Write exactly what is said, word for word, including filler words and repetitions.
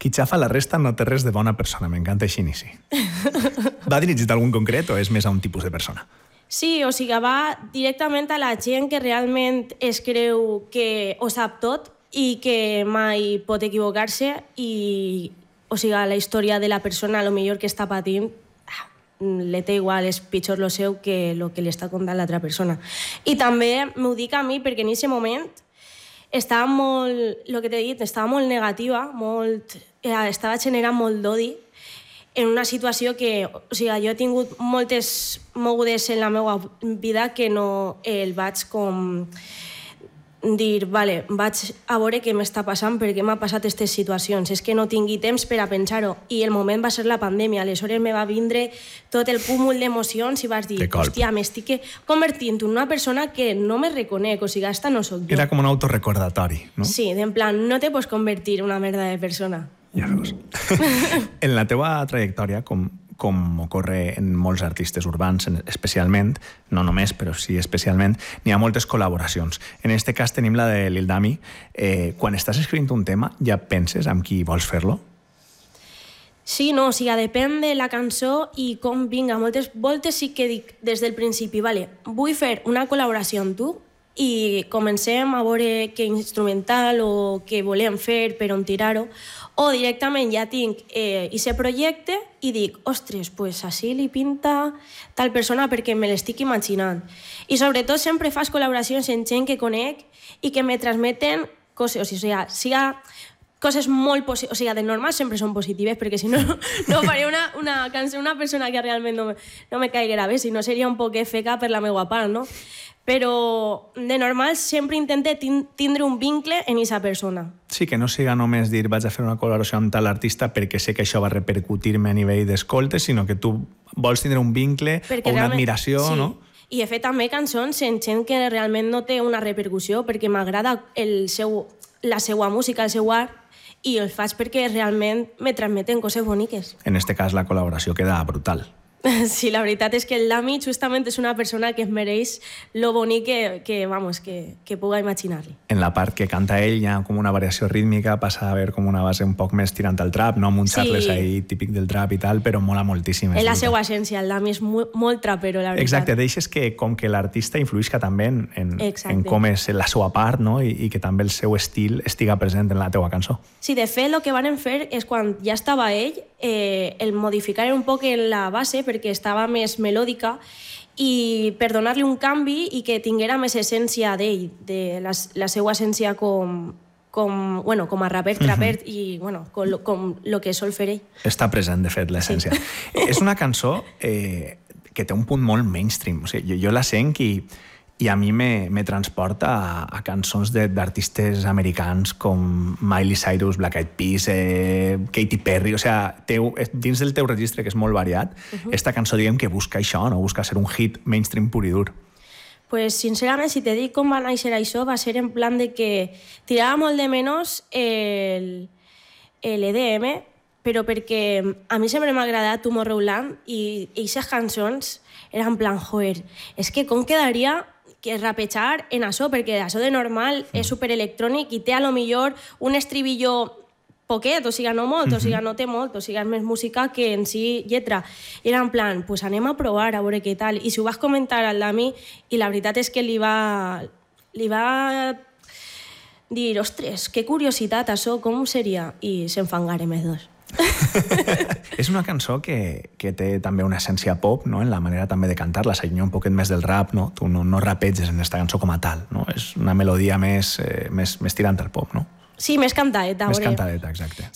Qui xafa la resta no té res de bona persona. M'encanta així inici. Va dirigit a algun concret o és més a un tipus de persona? Sí, o sigui, va directament a la gent que realment es creu que ho sap tot i que mai pot equivocar-se i, o sigui, la història de la persona, a lo millor que està patint, le té igual, és pitjor lo seu que el que li està contant l'altra persona. I també m'ho dic a mi perquè en aquest moment estava molt, el que t'he dit, estava molt negativa, molt, eh, estava generant molt d'odi en una situació que, o sigui, jo he tingut moltes mogudes en la meva vida que no el vaig com dir, vale, vaig a veure què m'està passant, perquè m'ha passat aquestes situacions. És que no tingui temps per a pensar-ho. I el moment va ser la pandèmia. Aleshores me va vindre tot el cúmul d'emocions i vaig dir, hòstia, m'estic convertint en una persona que no me reconec, o sigui, esta no soc jo. Era com un autorecordatori, no? Sí, en plan, no te pots convertir en una merda de persona. Ja veus. En la teua trajectòria, com com ocorre en molts artistes urbans, especialment, no només, però sí especialment, n'hi ha moltes col·laboracions. En aquest cas tenim la de Lil Dami. Eh, quan estàs escrivint un tema, ja penses amb qui vols fer-lo? Sí, no, o sigui, depèn de la cançó i com vinga. Moltes voltes sí que dic des del principi, vale, vull fer una col·laboració amb tu i comencem a veure què instrumental o què volem fer, per on tirar-ho, o directament ja tinc eh, aquest projecte i dic, ostres, pues així li pinta tal persona perquè me l'estic imaginant. I sobretot sempre fas col·laboracions amb gent que conec i que me transmeten coses, o sigui, siga coses molt positives, o sigui, de normal sempre són positives, perquè si no, no faré una, una cançó, una persona que realment no, no me caiguera bé, si no seria un poc feca per la meva part, no? Però de normal sempre intente tindre un vincle en aquesta persona. Sí, que no siga només dir vaig a fer una col·laboració amb tal artista perquè sé que això va repercutir-me a nivell d'escoltes, sinó que tu vols tindre un vincle perquè o una admiració, sí. No? I he fet també cançons en gent que realment no té una repercussió perquè m'agrada el seu, la seva música, el seu art, i el faig perquè realment me transmeten coses boniques. En este cas la col·laboració queda brutal. Sí, la veritat és que el Dami justament és una persona que es mereix lo bonic que, que, vamos, que, que puga imaginar-li. En la part que canta ell hi ha com una variació rítmica, passa a haver com una base un poc més tirant al trap, no amb un Charles sí. Ahí típic del trap i tal, però mola moltíssim. És la seva essència, el Dami és molt, molt trapero, la veritat. Exacte, deixes que com que l'artista influïsca també en, en, en com és la seva part, no? I, i que també el seu estil estiga present en la teua cançó. Sí, de fet, el que van fer és quan ja estava ell, eh, el modificar un poc en la base, perquè estava més melòdica, i per donar-li un canvi i que tinguera més essència d'ell, de la, la seva essència com, com, bueno, com a raper, traper, uh-huh. I bueno, com, com lo que sol fer ell. Està present, de fet, l'essència. Sí. És una cançó eh, que té un punt molt mainstream. O sigui, jo, jo la sent i, i a mi me, me transporta a, a cançons d'artistes americans com Miley Cyrus, Black Eyed Peas, eh, Katy Perry. O sigui, teu, dins del teu registre, que és molt variat, uh-huh. Esta cançó diguem que busca això, no? Busca ser un hit mainstream pur i dur. Pues sincerament, si te dic com va néixer això, va ser en plan de que tirava molt de menys el, el E D M, però perquè a mi sempre m'ha agradat Tomorrowland i aquestes cançons eren en plan, joder, és que com quedaria que rapejar en això, perquè això de normal mm. és superelectrònic i té a lo millor un estribillo poquet, o sigui, no molt, mm-hmm. o sigui, no té molt, o sigui, és més música que en si lletra. I era en plan, pues anem a provar a veure què tal. I si ho vas comentar al Dami, i la veritat és que li va, li va dir, ostres, que curiositat això, com seria? I s'enfangarem els dos. És una cançó que, que té també una essència pop, no? En la manera també de cantar-la, s'allunya un poquet més del rap, no? Tu no, no rapeges en aquesta cançó com a tal, no? És una melodia més, eh, més, més tirant al pop, no? Sí, més cantadeta. Més cantadeta, exacte.